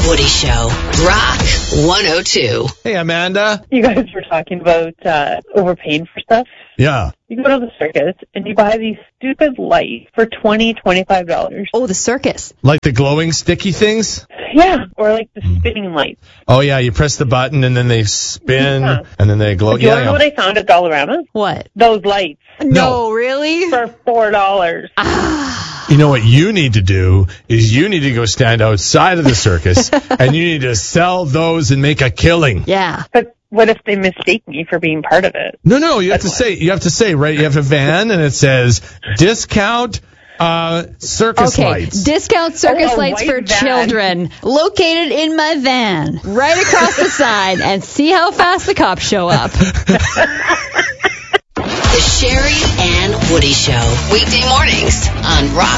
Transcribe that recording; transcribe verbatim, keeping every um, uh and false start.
Woody Show. Rock one oh two. Hey, Amanda. You guys were talking about uh, overpaying for stuff. Yeah. You go to the circus and you buy these stupid lights for twenty dollars, twenty-five dollars. Oh, the circus. Like the glowing sticky things? Yeah, or like the spinning lights. Oh, yeah, you press the button and then they spin Yeah. and then they glow. Do you Yeah, want to know yeah. what I found at Dollarama? What? Those lights No, really? for four dollars. You know what you need to do is you need to go stand outside of the circus and you need to sell those and make a killing. Yeah. But what if they mistake me for being part of it? No, no, you have to That's say, you have to say, right, you have a van and it says discount uh, circus Okay, lights. discount circus Oh, a lights for white van. children located in my van, right across the side, and see how fast the cops show up. The Sherry and Woody Show. Weekday mornings on Rock